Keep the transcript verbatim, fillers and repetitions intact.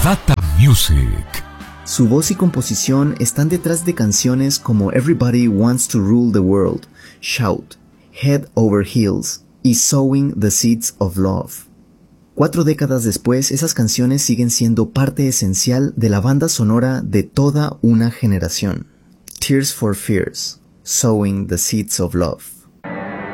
Data Music. Su voz y composición están detrás de canciones como Everybody Wants to Rule the World, Shout, Head Over Heels y Sowing the Seeds of Love. Cuatro décadas después, esas canciones siguen siendo parte esencial de la banda sonora de toda una generación. Tears for Fears, Sowing the Seeds of Love.